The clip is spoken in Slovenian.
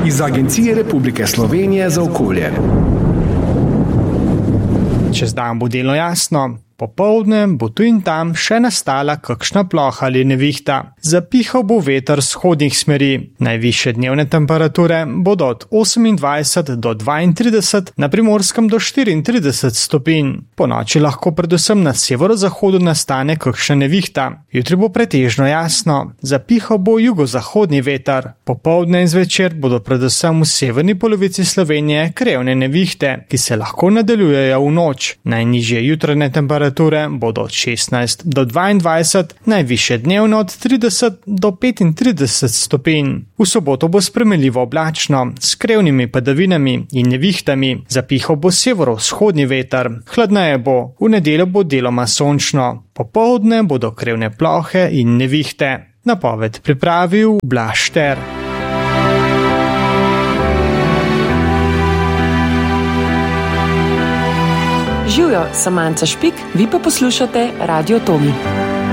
iz Agencije Republike Slovenije za okolje. Čez dan bo delno jasno, popoldne bo tu in tam še nastala kakšna ploha ali nevihta. Zapihal bo veter z vzhodnih smeri. Najvišje dnevne temperature bodo od 28 do 32, na Primorskem do 34 stopinj. Po noči lahko predvsem na severozahodu nastane kakšna nevihta. Jutri bo pretežno jasno. Zapihal bo jugozahodni veter. Popoldne in zvečer bodo predvsem v severni polovici Slovenije krevne nevihte, ki se lahko nadaljujejo v noč. Najnižje jutranje temperature bodo od 16 do 22, najvišje dnevno od 30 do 35 stopinj. V soboto bo spremenljivo oblačno, s krevnimi padavinami in nevihtami. Zapihal bo severovzhodni veter. Hladneje bo, v nedeljo bo deloma sončno. Popoldne bodo krevne plohe in nevihte. Napoved pripravil Blaž Šter. Živjo, sem Anca Špik, vi pa poslušate Radio Tomi.